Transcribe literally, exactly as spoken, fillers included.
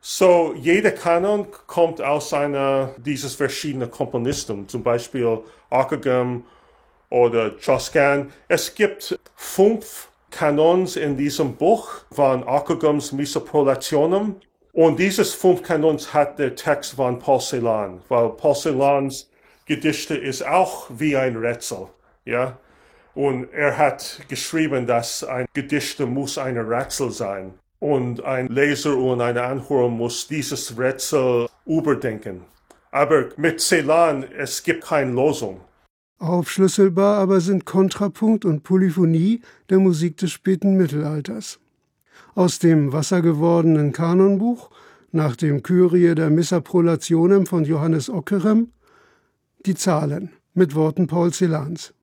So, jeder Kanon kommt aus einer dieses verschiedenen Komponisten, zum Beispiel Ockeghem oder Choscan. Es gibt fünf Kanons in diesem Buch von Ockeghams Misopolationum. Und dieses fünf Kanons hat der Text von Paul Celan, weil Paul Celans Gedichte ist auch wie ein Rätsel, ja. Und er hat geschrieben, dass ein Gedicht muss ein Rätsel sein. Und ein Leser und eine Anhörer muss dieses Rätsel überdenken. Aber mit Celan, es gibt keine Lösung. Aufschlüsselbar aber sind Kontrapunkt und Polyphonie der Musik des späten Mittelalters. Aus dem wassergewordenen Kanonbuch, nach dem Kyrie der Missaprolationem von Johannes Ockeghem, die Zahlen mit Worten Paul Celans.